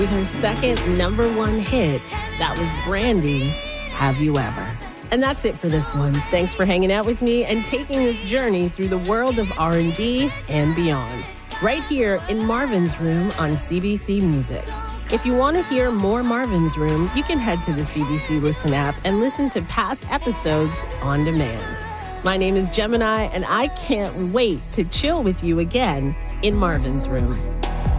with her second #1 hit. That was Brandy, Have You Ever? And that's it for this one. Thanks for hanging out with me and taking this journey through the world of R&B and beyond, right here in Marvin's Room on CBC Music. If you want to hear more Marvin's Room, you can head to the CBC Listen app and listen to past episodes on demand. My name is Gemini, and I can't wait to chill with you again in Marvin's Room.